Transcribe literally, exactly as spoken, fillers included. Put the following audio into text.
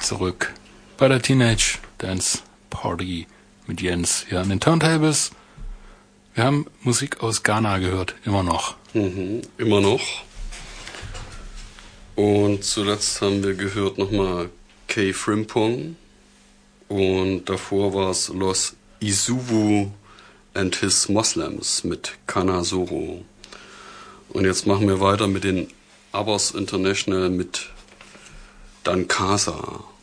zurück bei der Teenage Dance Party mit Jens hier an den Turntables. Wir haben Musik aus Ghana gehört, immer noch. Mhm, immer noch. Und zuletzt haben wir gehört nochmal K. Frimpong. Und davor war es Los Isuvu and His Moslems mit Kana Soro. Und jetzt machen wir weiter mit den Abbas International mit Dankasa.